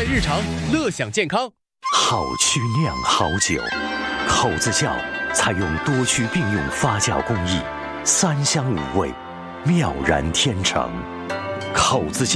在日常，乐享健康。 好曲酿好酒，口子窖采用多区并用发酵工艺，3香5味，妙然天成。口子窖